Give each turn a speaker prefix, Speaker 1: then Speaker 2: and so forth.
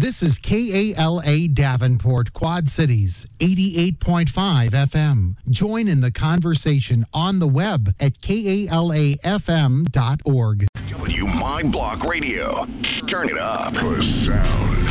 Speaker 1: This is KALA Davenport, Quad Cities, 88.5 FM. Join in the conversation on the web at KALAFM.org.
Speaker 2: W My Block Radio. Turn it up. The sound